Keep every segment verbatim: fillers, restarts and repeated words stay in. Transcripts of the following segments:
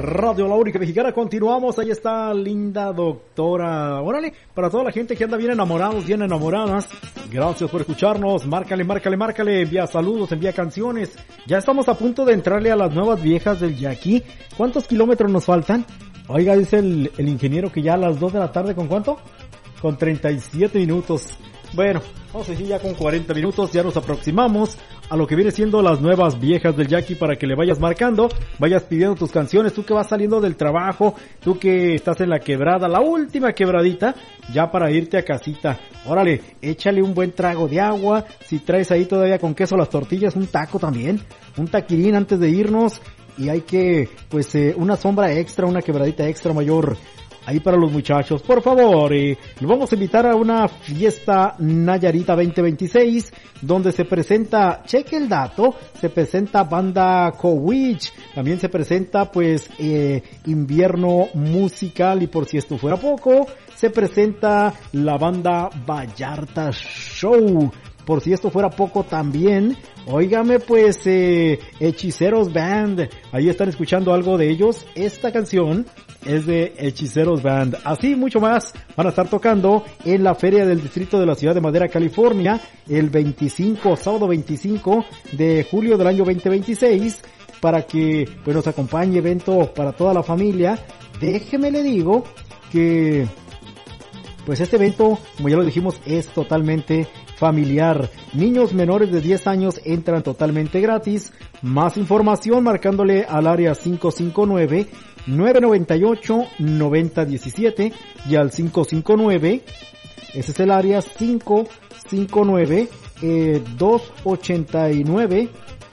Radio La Única Mexicana, continuamos, ahí está linda doctora. Órale, para toda la gente que anda bien enamorados, bien enamoradas, gracias por escucharnos, márcale, márcale, márcale, envía saludos, envía canciones. Ya estamos a punto de entrarle a las nuevas viejas del Jackie. ¿Cuántos kilómetros nos faltan? Oiga, dice el, el ingeniero que ya a las dos de la tarde, ¿con cuánto? Con treinta y siete minutos. Bueno, vamos a decir ya con cuarenta minutos, ya nos aproximamos a lo que viene siendo las nuevas viejas del Jackie, para que le vayas marcando, vayas pidiendo tus canciones, tú que vas saliendo del trabajo, tú que estás en la quebrada, la última quebradita, ya para irte a casita. Órale, échale un buen trago de agua, si traes ahí todavía con queso las tortillas, un taco también, un taquirín antes de irnos, y hay que, pues, eh, una sombra extra, una quebradita extra mayor, ahí para los muchachos, por favor. Eh, los vamos a invitar a una fiesta Nayarita veinte veintiséis, donde se presenta, cheque el dato, se presenta banda Cowitch, también se presenta pues eh, invierno musical, y por si esto fuera poco, se presenta la banda Vallarta Show. Por si esto fuera poco también, óigame pues, eh, Hechiceros Band, ahí están escuchando algo de ellos. Esta canción es de Hechiceros Band. Así mucho más van a estar tocando en la Feria del Distrito de la Ciudad de Madera, California, el veinticinco, sábado veinticinco de julio del año veinte veintiséis, para que pues nos acompañe, evento para toda la familia. Déjeme le digo que pues este evento, como ya lo dijimos, es totalmente familiar. Niños menores de diez años entran totalmente gratis. Más información marcándole al área cinco cinco nueve, nueve nueve ocho, nueve cero uno siete y al cinco cinco nueve, ese es el área cinco cinco nueve, eh, dos ocho nueve,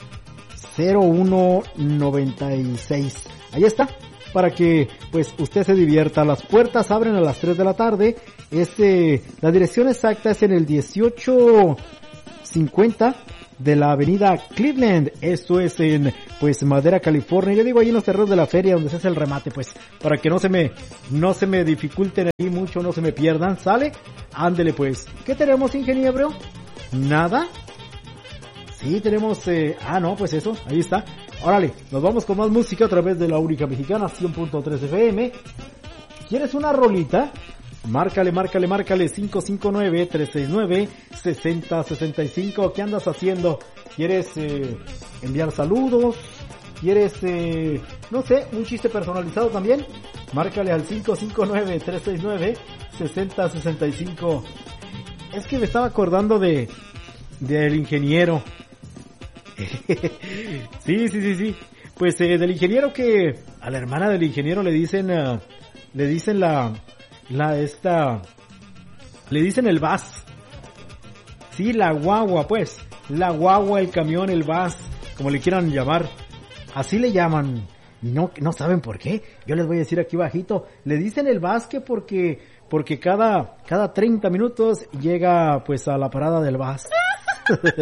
cero uno nueve seis. Ahí está, para que pues usted se divierta. Las puertas abren a las tres de la tarde. Este, la dirección exacta es en el dieciocho cincuenta de la avenida Cleveland. Esto es en pues Madera, California. Yo digo ahí en los terrenos de la feria donde se hace el remate, pues para que no se me no se me dificulten ahí mucho, no se me pierdan. ¿Sale? Ándele pues. ¿Qué tenemos, ingeniero? ¿Nada? Sí, tenemos eh, ah no, pues eso, ahí está. Órale, nos vamos con más música a través de La Única Mexicana cien punto tres F M. ¿Quieres una rolita? Márcale, márcale, márcale cinco cinco nueve, tres seis nueve, seis cero seis cinco. ¿Qué andas haciendo? ¿Quieres eh, enviar saludos? ¿Quieres, eh, no sé, un chiste personalizado también? Márcale al cinco cinco nueve, tres seis nueve, seis cero seis cinco. Es que me estaba acordando de del ingeniero. sí, sí, sí, sí. Pues eh, del ingeniero, que a la hermana del ingeniero le dicen, uh, le dicen la, la esta, le dicen el bus. Sí, la guagua, pues, la guagua, el camión, el bus, como le quieran llamar. Así le llaman. No, no saben por qué. Yo les voy a decir aquí bajito. Le dicen el bus que porque, porque cada, cada treinta minutos llega pues a la parada del bus.